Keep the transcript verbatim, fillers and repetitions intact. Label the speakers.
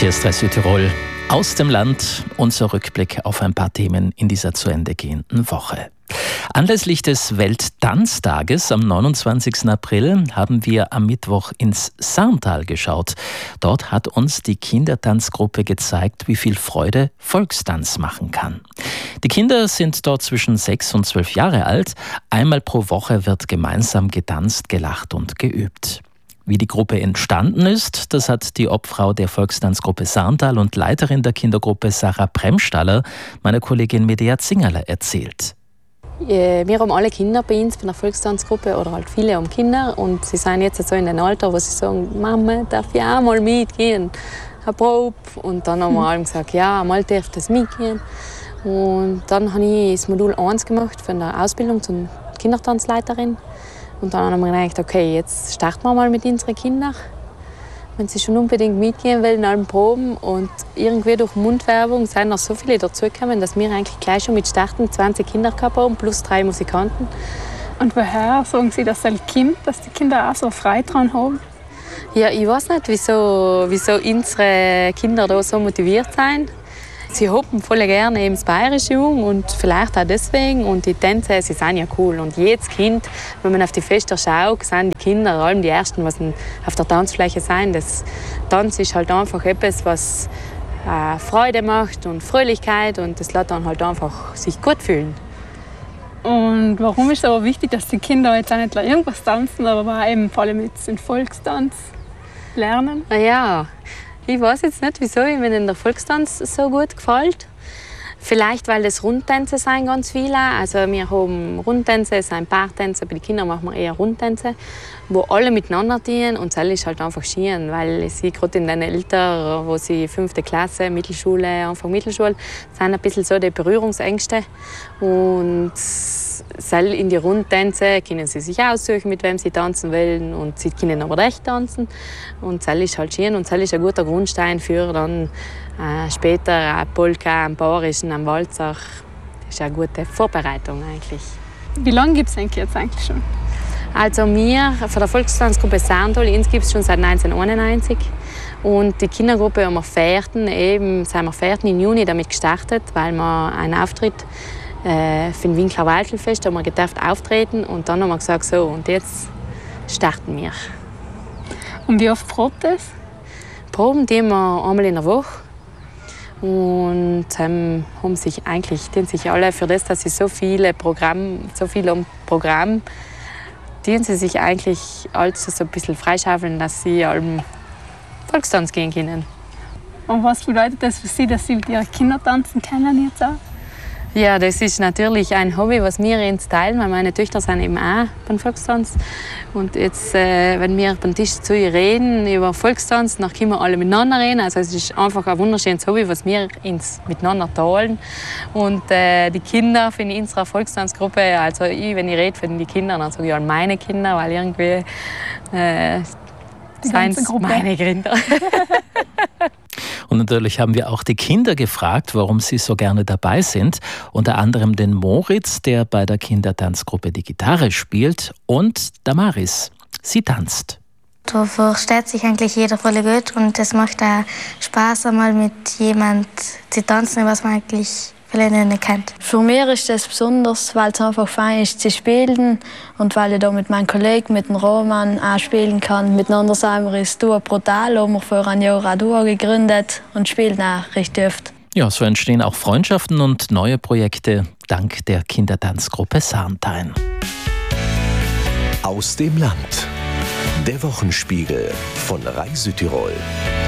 Speaker 1: Hier ist Radio Südtirol aus dem Land, unser Rückblick auf ein paar Themen in dieser zu Ende gehenden Woche. Anlässlich des Welttanztages am neunundzwanzigsten April haben wir am Mittwoch ins Sarntal geschaut. Dort hat uns die Kindertanzgruppe gezeigt, wie viel Freude Volkstanz machen kann. Die Kinder sind dort zwischen sechs und zwölf Jahre alt. Einmal pro Woche wird gemeinsam getanzt, gelacht und geübt. Wie die Gruppe entstanden ist, das hat die Obfrau der Volkstanzgruppe Sarntal und Leiterin der Kindergruppe Sarah Bremstaller meiner Kollegin Medea Zingerler erzählt.
Speaker 2: Wir haben alle Kinder bei uns, bei der Volkstanzgruppe, oder halt viele haben Kinder, und sie sind jetzt so in dem Alter, wo sie sagen, Mama, darf ich auch mal mitgehen, eine Probe? Und dann haben wir allen gesagt, ja, mal darf das mitgehen. Und dann habe ich das Modul eins gemacht von der Ausbildung zur Kindertanzleiterin. Und dann haben wir gedacht, okay, jetzt starten wir mal mit unseren Kindern, wenn sie schon unbedingt mitgehen wollen in allen Proben. Und irgendwie durch Mundwerbung sind noch so viele dazugekommen, dass wir eigentlich gleich schon mit Starten zwanzig Kinder gehabt haben, plus drei Musikanten.
Speaker 3: Und woher sagen Sie, dass das kommt, dass die Kinder auch so frei dran haben?
Speaker 2: Ja, ich weiß nicht, wieso, wieso unsere Kinder da so motiviert sind. Sie hoppen voll gerne ins Bayerische um und vielleicht auch deswegen. Und die Tänze, sie sind ja cool. Und jedes Kind, wenn man auf die Feste schaut, sind die Kinder, vor allem die Ersten, die auf der Tanzfläche sind. Das Tanz ist halt einfach etwas, was äh, Freude macht und Fröhlichkeit. Und das lässt dann halt einfach sich gut fühlen.
Speaker 3: Und warum ist es aber wichtig, dass die Kinder jetzt auch nicht irgendwas tanzen, aber eben vor allem jetzt den Volkstanz lernen?
Speaker 2: Ja. Ich weiß jetzt nicht, wieso mir der Volkstanz so gut gefällt. Vielleicht, weil das Rundtänze sind ganz viele. Also wir haben Rundtänze, es sind Paartänze. Bei den Kindern machen wir eher Rundtänze, wo alle miteinander dienen. Und das ist halt einfach schön, weil ich sehe gerade in den Eltern, wo sie fünfte Klasse, Mittelschule, Anfang Mittelschule, sind ein bisschen so die Berührungsängste. Und in die Rundtänze können sie sich aussuchen, mit wem sie tanzen wollen, und sie können aber recht tanzen. Und das ist halt schön, und das ist ein guter Grundstein für dann äh, später eine Polka, einen Bayerischen, einen Walzer. Das ist eine gute Vorbereitung eigentlich.
Speaker 3: Wie lange gibt es jetzt eigentlich schon?
Speaker 2: Also wir von der Volkstanzgruppe Sarntal, uns gibt es schon seit neunzehnhunderteinundneunzig. Und die Kindergruppe haben wir vierten, eben sind wir vierten im Juni damit gestartet, weil wir einen Auftritt äh, für den Winkler Waldfest haben wir gedacht auftreten, und dann haben wir gesagt, so, und jetzt starten wir.
Speaker 3: Und wie oft probt es?
Speaker 2: Proben die wir einmal in der Woche. Und ähm, haben sich eigentlich, die sich alle für das, dass sie so viele Programm, so viel am Programm, die sie sich eigentlich also so ein bisschen freischaufeln, dass sie am Volkstanz gehen können.
Speaker 3: Und was bedeutet das für Sie, dass Sie mit Ihren Kindern tanzen können jetzt auch?
Speaker 2: Ja, das ist natürlich ein Hobby, was wir uns teilen, weil meine Töchter sind eben auch beim Volkstanz. Und jetzt, äh, wenn wir beim Tisch zu ihr reden über Volkstanz, dann können wir alle miteinander reden. Also es ist einfach ein wunderschönes Hobby, was wir uns miteinander teilen. Und äh, die Kinder von unserer Volkstanzgruppe, also ich, wenn ich rede von den Kindern, dann sage ich an meine Kinder, weil irgendwie äh, sind es meine Kinder.
Speaker 1: Und natürlich haben wir auch die Kinder gefragt, warum sie so gerne dabei sind. Unter anderem den Moritz, der bei der Kindertanzgruppe die Gitarre spielt, und Damaris. Sie tanzt.
Speaker 4: Da versteht sich eigentlich jeder voll gut, und es macht auch Spaß, einmal mit jemandem zu tanzen, was man eigentlich vielleicht nicht kennt.
Speaker 5: Für mich ist das besonders, weil es einfach fein ist zu spielen, und weil ich da mit meinem Kollegen, mit dem Roman, auch spielen kann. Miteinander sind wir das Duo Brutal, haben wir vor einem Jahr ein Duo gegründet und spielen auch richtig oft.
Speaker 1: Ja, so entstehen auch Freundschaften und neue Projekte dank der Kindertanzgruppe Sarntal.
Speaker 6: Aus dem Land. Der Wochenspiegel von Radio Südtirol.